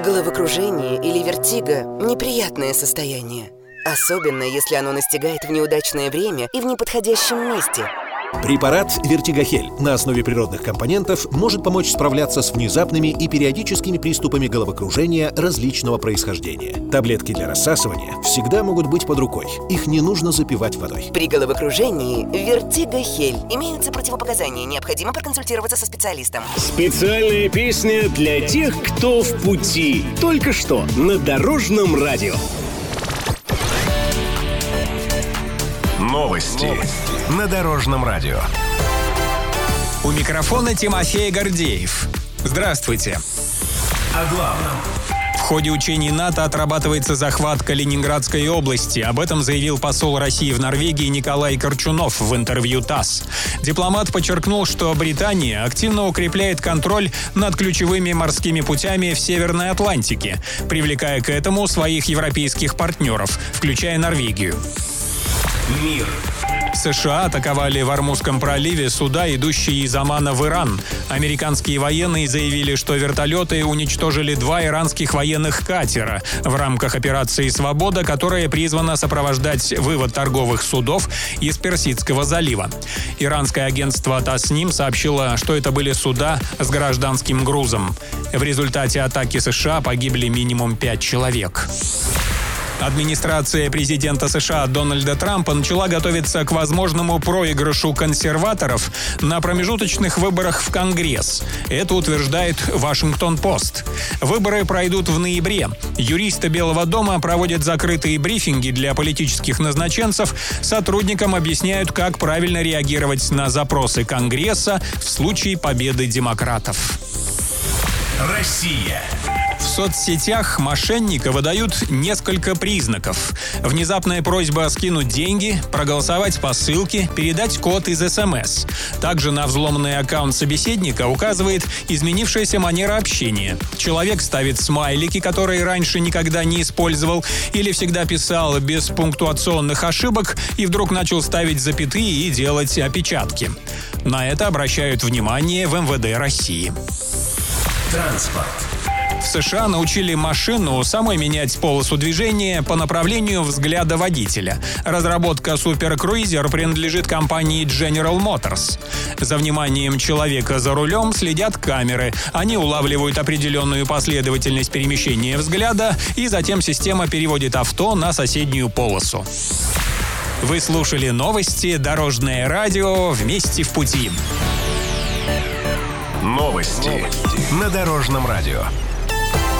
Головокружение или вертиго – неприятное состояние. Особенно, если оно настигает в неудачное время и в неподходящем месте. Препарат «Вертигохель» на основе природных компонентов может помочь справляться с внезапными и периодическими приступами головокружения различного происхождения. Таблетки для рассасывания всегда могут быть под рукой. Их не нужно запивать водой. При головокружении «Вертигохель» имеются противопоказания. Необходимо проконсультироваться со специалистом. Специальная песня для тех, кто в пути. Только что на Дорожном радио. Новости на Дорожном радио. У микрофона Тимофей Гордеев. Здравствуйте. О главном. В ходе учений НАТО отрабатывается захват Калининградской области. Об этом заявил посол России в Норвегии Николай Корчунов в интервью ТАСС. Дипломат подчеркнул, что Британия активно укрепляет контроль над ключевыми морскими путями в Северной Атлантике, привлекая к этому своих европейских партнеров, включая Норвегию. Мир. США атаковали в Ормузском проливе суда, идущие из Омана в Иран. Американские военные заявили, что вертолеты уничтожили 2 иранских военных катера в рамках операции «Свобода», которая призвана сопровождать вывод торговых судов из Персидского залива. Иранское агентство Тасним сообщило, что это были суда с гражданским грузом. В результате атаки США погибли минимум 5 человек. Администрация президента США Дональда Трампа начала готовиться к возможному проигрышу консерваторов на промежуточных выборах в Конгресс. Это утверждает Вашингтон-Пост. Выборы пройдут в ноябре. Юристы Белого дома проводят закрытые брифинги для политических назначенцев. Сотрудникам объясняют, как правильно реагировать на запросы Конгресса в случае победы демократов. Россия. В соцсетях мошенника выдают несколько признаков. Внезапная просьба скинуть деньги, проголосовать по ссылке, передать код из СМС. Также на взломанный аккаунт собеседника указывает изменившаяся манера общения. Человек ставит смайлики, которые раньше никогда не использовал, или всегда писал без пунктуационных ошибок и вдруг начал ставить запятые и делать опечатки. На это обращают внимание в МВД России. Транспорт. В США научили машину самой менять полосу движения по направлению взгляда водителя. Разработка суперкруизер принадлежит компании General Motors. За вниманием человека за рулем следят камеры. Они улавливают определенную последовательность перемещения взгляда, и затем система переводит авто на соседнюю полосу. Вы слушали новости «Дорожное радио» вместе в пути. Новости на Дорожном радио.